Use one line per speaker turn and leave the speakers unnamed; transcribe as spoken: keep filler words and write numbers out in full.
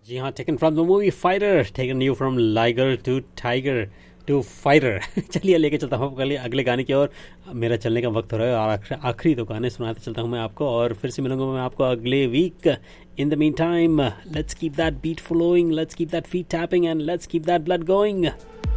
जी हाँ, taken from the movie fighter, taken you from liger to tiger to fighter. चलिए लेके चलता हूँ आपको अगले अगले गाने की ओर। मेरा चलने का वक्त हो रहा है और आखिर- आखिरी दो गाने सुनाते चलता हूँ मैं आपको, और फिर से मिलूंगा मैं आपको अगले week. In the mean time, let's keep that beat flowing, let's keep that feet tapping and let's keep that blood going.